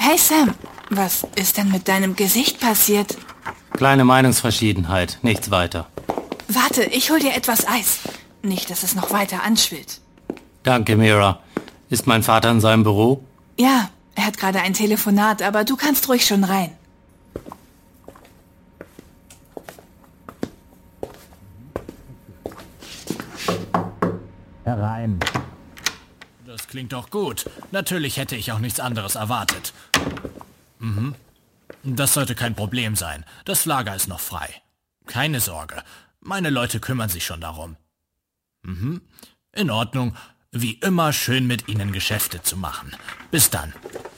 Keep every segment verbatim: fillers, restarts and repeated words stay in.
Hey Sam, was ist denn mit deinem Gesicht passiert? Kleine Meinungsverschiedenheit, nichts weiter. Warte, ich hol dir etwas Eis. Nicht, dass es noch weiter anschwillt. Danke, Mira. Ist mein Vater in seinem Büro? Ja, er hat gerade ein Telefonat, aber du kannst ruhig schon rein. Herein. Das klingt doch gut. Natürlich hätte ich auch nichts anderes erwartet. Mhm. Das sollte kein Problem sein. Das Lager ist noch frei. Keine Sorge. Meine Leute kümmern sich schon darum. Mhm. In Ordnung. Wie immer schön mit Ihnen Geschäfte zu machen. Bis dann.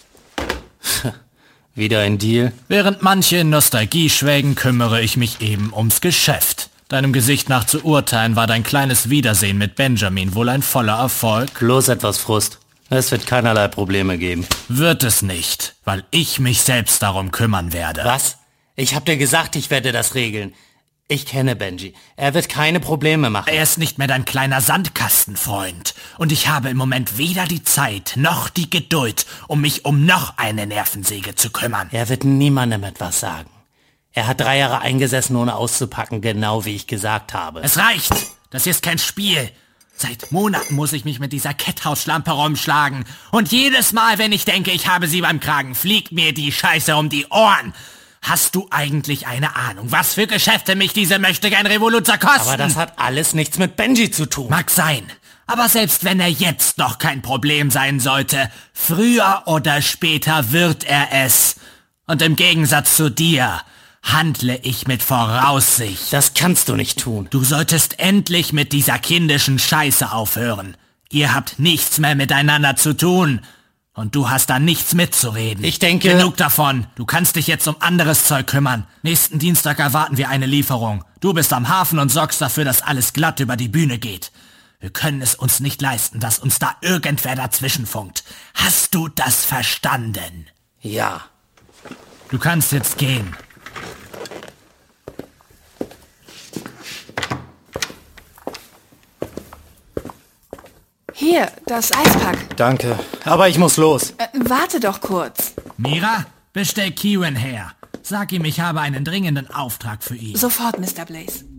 Wieder ein Deal? Während manche in Nostalgie schwelgen, kümmere ich mich eben ums Geschäft. Deinem Gesicht nach zu urteilen, war dein kleines Wiedersehen mit Benjamin wohl ein voller Erfolg? Bloß etwas Frust. Es wird keinerlei Probleme geben. Wird es nicht, weil ich mich selbst darum kümmern werde. Was? Ich hab dir gesagt, ich werde das regeln. Ich kenne Benji. Er wird keine Probleme machen. Er ist nicht mehr dein kleiner Sandkastenfreund. Und ich habe im Moment weder die Zeit noch die Geduld, um mich um noch eine Nervensäge zu kümmern. Er wird niemandem etwas sagen. Er hat drei Jahre eingesessen, ohne auszupacken, genau wie ich gesagt habe. Es reicht! Das hier ist kein Spiel. Seit Monaten muss ich mich mit dieser Ketthausschlampe rumschlagen. Und jedes Mal, wenn ich denke, ich habe sie beim Kragen, fliegt mir die Scheiße um die Ohren. Hast du eigentlich eine Ahnung, was für Geschäfte mich diese Möchtegern-Revoluzer kosten? Aber das hat alles nichts mit Benji zu tun. Mag sein. Aber selbst wenn er jetzt noch kein Problem sein sollte, früher oder später wird er es. Und im Gegensatz zu dir handle ich mit Voraussicht. Das kannst du nicht tun. Du solltest endlich mit dieser kindischen Scheiße aufhören. Ihr habt nichts mehr miteinander zu tun. Und du hast da nichts mitzureden. Ich denke... Genug davon. Du kannst dich jetzt um anderes Zeug kümmern. Nächsten Dienstag erwarten wir eine Lieferung. Du bist am Hafen und sorgst dafür, dass alles glatt über die Bühne geht. Wir können es uns nicht leisten, dass uns da irgendwer dazwischen funkt. Hast du das verstanden? Ja. Du kannst jetzt gehen. Hier, das Eispack. Danke, aber ich muss los. Äh, warte doch kurz. Mira, bestell Kieran her. Sag ihm, ich habe einen dringenden Auftrag für ihn. Sofort, Mister Blaze.